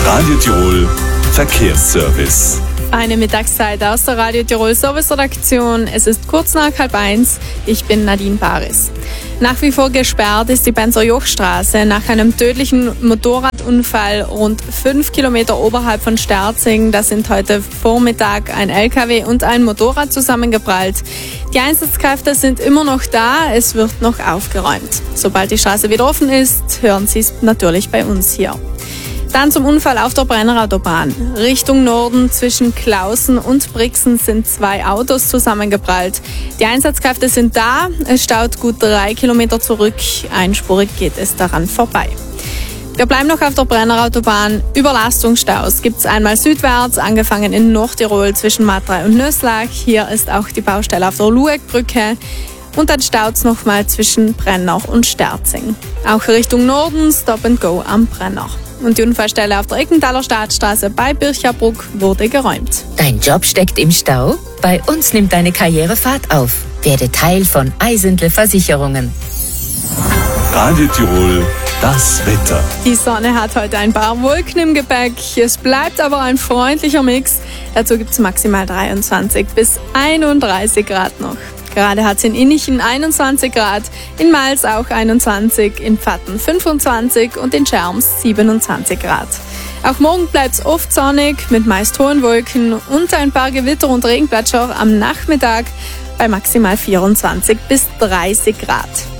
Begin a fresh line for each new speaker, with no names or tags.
Radio Tirol Verkehrsservice.
Eine Mittagszeit aus der Radio Tirol Service-Redaktion. Es ist kurz nach 12:30. Ich bin Nadine Paris. Nach wie vor gesperrt ist die Benzer-Joch-Straße nach einem tödlichen Motorradunfall rund 5 Kilometer oberhalb von Sterzing. Da sind heute Vormittag ein LKW und ein Motorrad zusammengeprallt. Die Einsatzkräfte sind immer noch da. Es wird noch aufgeräumt. Sobald die Straße wieder offen ist, hören Sie es natürlich bei uns hier. Dann zum Unfall auf der Brennerautobahn. Richtung Norden zwischen Klausen und Brixen sind 2 Autos zusammengeprallt. Die Einsatzkräfte sind da. Es staut gut 3 Kilometer zurück. Einspurig geht es daran vorbei. Wir bleiben noch auf der Brennerautobahn. Überlastungsstaus gibt es einmal südwärts, angefangen in Nordtirol zwischen Matrei und Nöslach. Hier ist auch die Baustelle auf der Lueckbrücke. Und dann staut es nochmal zwischen Brennach und Sterzing. Auch Richtung Norden Stop and Go am Brennach. Und die Unfallstelle auf der Eckenthaler Staatsstraße bei Birchabruck wurde geräumt.
Dein Job steckt im Stau? Bei uns nimmt deine Karriere Fahrt auf. Werde Teil von Eisendle Versicherungen.
Radio Tirol, das Wetter.
Die Sonne hat heute ein paar Wolken im Gepäck. Es bleibt aber ein freundlicher Mix. Dazu gibt es maximal 23 bis 31 Grad noch. Gerade hat es in Innichen 21 Grad, in Mals auch 21, in Pfatten 25 und in Scherms 27 Grad. Auch morgen bleibt es oft sonnig mit meist hohen Wolken und ein paar Gewitter- und Regenplätscher am Nachmittag bei maximal 24 bis 30 Grad.